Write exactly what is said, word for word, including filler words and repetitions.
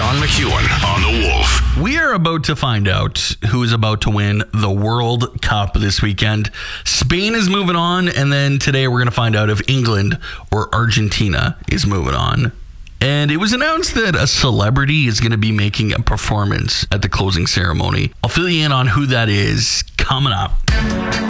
Sean McEwen on The Wolf. We are about to find out who is about to win the World Cup this weekend. Spain is moving on, and then today we're going to find out if England or Argentina is moving on. And it was announced that a celebrity is going to be making a performance at the closing ceremony. I'll fill you in on who that is coming up.